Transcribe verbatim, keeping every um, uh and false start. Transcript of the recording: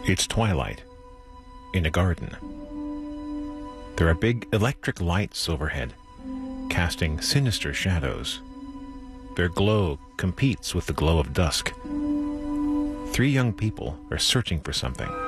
It's twilight in a garden. There are big electric lights overhead, casting sinister shadows. Their glow competes with the glow of dusk. Three young people are searching for something.